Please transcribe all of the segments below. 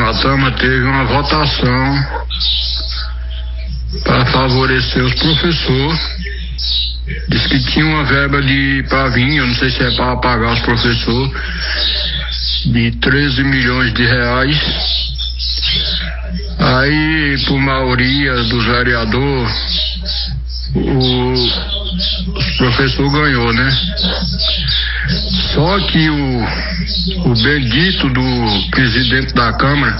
a Câmara teve uma votação para favorecer os professores. Diz que tinha uma verba para vir, eu não sei se é para pagar os professores, de 13 milhões de reais. Aí, por maioria dos vereadores, os professores ganhou, né? Só que o bendito do presidente da Câmara,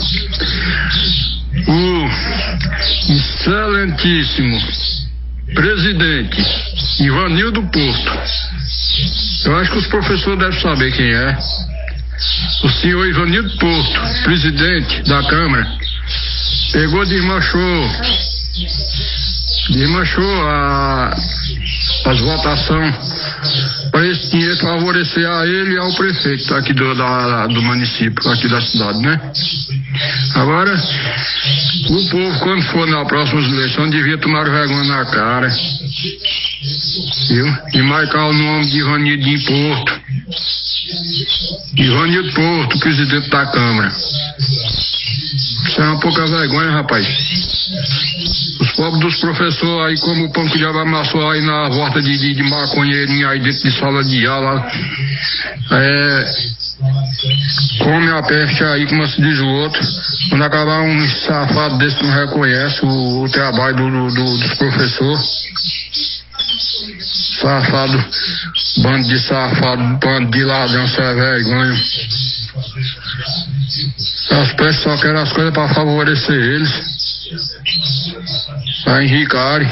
o excelentíssimo presidente Ivanildo Porto, eu acho que os professores devem saber quem é. O senhor Ivanildo Porto, presidente da Câmara, pegou, desmanchou as votações para esse dinheiro favorecer a ele e ao prefeito aqui do município, aqui da cidade, né? Agora, o povo, quando for na próxima eleição, devia tomar vergonha na cara, viu? E marcar o nome de Ivanildo Porto. Ivanildo Porto, presidente da Câmara. Isso é uma pouca vergonha, rapaz. Os pobres dos professores aí, como o pão que já amassou aí na volta de maconheirinho aí dentro de sala de aula, come a peste aí, como se diz o outro. Quando acabar um safado desse não reconhece o trabalho dos professores. Safado, bando de safado, bando de ladrão, isso é vergonha. As pessoas só querem as coisas para favorecer eles, para enricarem.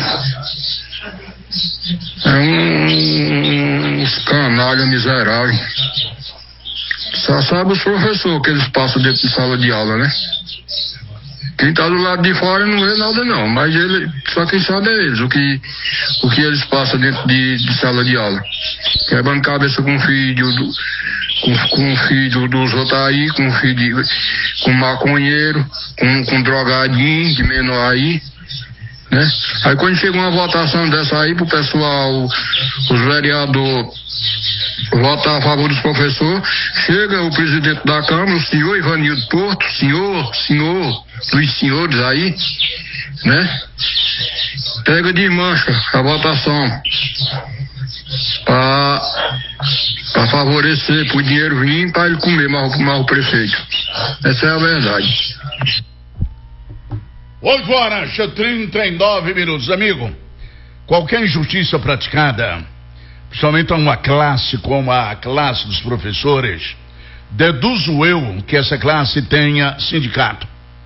É uns canalha miserável. Só sabe os professores que eles passam dentro de sala de aula, né? Quem tá do lado de fora não vê nada não, mas só quem sabe é eles, o que eles passam dentro de sala de aula. Quebrando cabeça com filho dos outros aí, com maconheiro, com drogadinho de menor aí, né? Aí quando chega uma votação dessa aí pro pessoal, os vereadores votar a favor dos professores, chega o presidente da Câmara, o senhor Ivanildo Porto, dos senhores aí, né? Pega de mancha a votação para favorecer, pro dinheiro vir para ele comer mais o prefeito. Essa é a verdade. 8 horas e 39 minutos, amigo. Qualquer injustiça praticada, principalmente a uma classe como a classe dos professores, deduzo eu que essa classe tenha sindicato.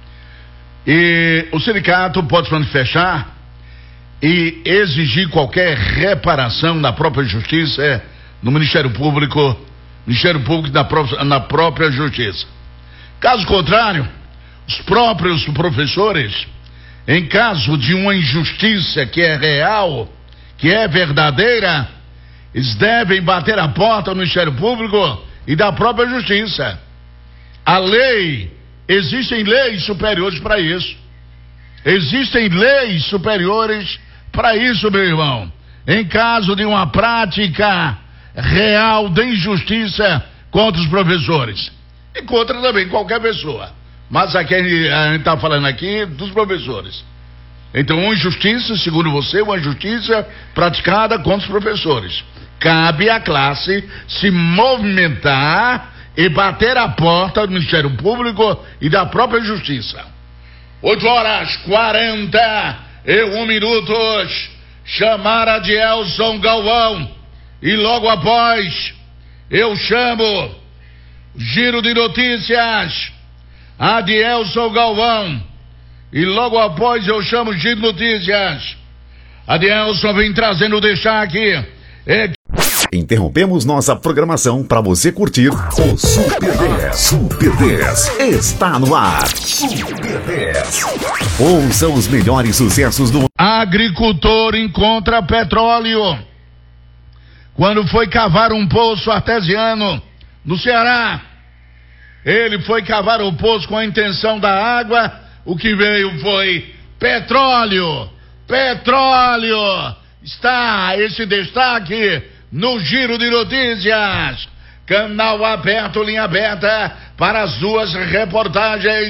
E o sindicato pode se manifestar e exigir qualquer reparação na própria justiça, no Ministério Público na própria justiça. Caso contrário, os próprios professores, em caso de uma injustiça que é real, que é verdadeira, eles devem bater a porta do Ministério Público e da própria justiça. A lei, existem leis superiores para isso. Existem leis superiores para isso, meu irmão. Em caso de uma prática real de injustiça contra os professores. E contra também qualquer pessoa. Mas aqui a gente está falando aqui dos professores. Então, uma injustiça, segundo você, uma injustiça praticada contra os professores. Cabe à classe se movimentar e bater a porta do Ministério Público e da própria Justiça. 8 horas 41 minutos. Chamar a Adielson Galvão. E logo após, eu chamo Giro de Notícias. Adielson Galvão. E logo após eu chamo Giro de Notícias. Adielson vem trazendo o destaque. Interrompemos nossa programação para você curtir o Super 10. Super 10 está no ar. Super 10. Ouça os melhores sucessos do... Agricultor encontra petróleo quando foi cavar um poço artesiano no Ceará. Ele foi cavar o poço com a intenção da água. O que veio foi petróleo. Petróleo. Está esse destaque no Giro de Notícias. Canal aberto, linha aberta para as duas reportagens.